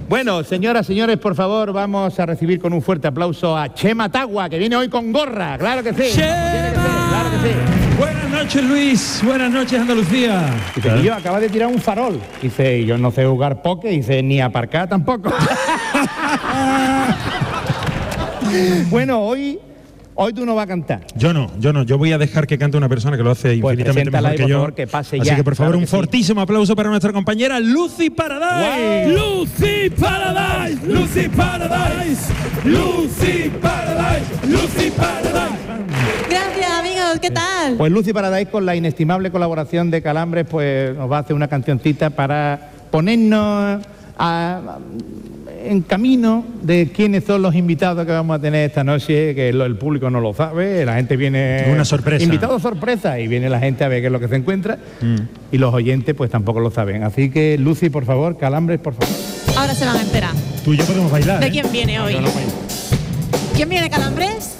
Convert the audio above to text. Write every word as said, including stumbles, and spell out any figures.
Bueno, señoras, señores, por favor, vamos a recibir con un fuerte aplauso a Chema Tagua, que viene hoy con gorra. Claro que sí. ¡Chema! Tiene que ser, claro que sí. Buenas noches, Luis. Buenas noches, Andalucía. Dice, tío, acaba de tirar un farol. Dice, yo no sé jugar póker. Dice, ni aparcar tampoco. Bueno, hoy... Hoy tú no vas a cantar. Yo no, yo no. Yo voy a dejar que cante una persona que lo hace Pues infinitamente mejor ahí, que por yo. favor, que pase Así ya. que, por favor, Claro un que sí. fortísimo aplauso para nuestra compañera Lucy Paradise. Wow. Lucy Paradise, Lucy Paradise, Lucy Paradise, Lucy Paradise. Gracias, amigos, ¿qué tal? Pues Lucy Paradise, con la inestimable colaboración de Calambres, pues nos va a hacer una cancioncita para ponernos a, en camino de quiénes son los invitados que vamos a tener esta noche, que lo- el público no lo sabe, la gente viene... Una sorpresa. Invitados sorpresa, y viene la gente a ver qué es lo que se encuentra, y los oyentes pues tampoco lo saben. Así que, Lucy, por favor, Calambres, por favor. Ahora se van a enterar. Tú y yo podemos bailar. ¿De ¿eh? quién viene hoy? Yo no- ¿Quién viene, Calambres?